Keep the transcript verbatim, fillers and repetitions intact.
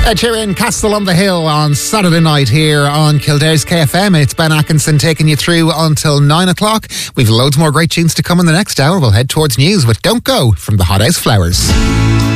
Ed Sheeran, Castle on the Hill on Saturday night here on Kildare's K F M. It's Ben Atkinson taking you through until nine o'clock. We've loads more great tunes to come in the next hour. We'll head towards news with Don't Go from the Hot House Flowers.